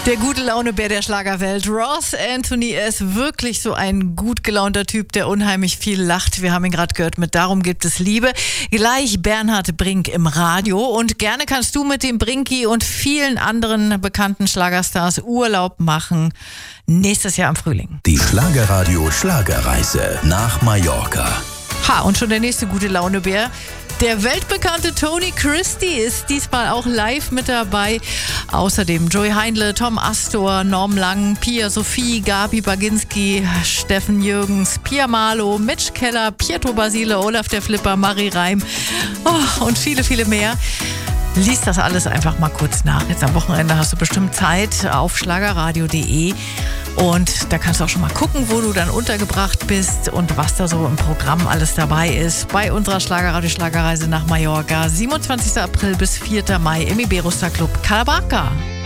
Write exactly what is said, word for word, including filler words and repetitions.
Der gute Launebär der Schlagerwelt, Ross Anthony, ist wirklich so ein gut gelaunter Typ, der unheimlich viel lacht. Wir haben ihn gerade gehört mit Darum gibt es Liebe. Gleich Bernhard Brink im Radio. Und gerne kannst du mit dem Brinki und vielen anderen bekannten Schlagerstars Urlaub machen. Nächstes Jahr im Frühling. Die Schlagerradio Schlagerreise nach Mallorca. Ha, und schon der nächste gute Launebär. Der weltbekannte Tony Christie ist diesmal auch live mit dabei. Außerdem Joey Heindle, Tom Astor, Norm Lang, Pia Sophie, Gabi Baginski, Steffen Jürgens, Pia Marlow, Mitch Keller, Pietro Basile, Olaf der Flipper, Marie Reim oh, und viele, viele mehr. Lies das alles einfach mal kurz nach. Jetzt am Wochenende hast du bestimmt Zeit auf schlagerradio punkt de und da kannst du auch schon mal gucken, wo du dann untergebracht bist und was da so im Programm alles dabei ist bei unserer Schlagerradio-Schlagerreise nach Mallorca. siebenundzwanzigster April bis vierter Mai im Iberostar Club Calabarca.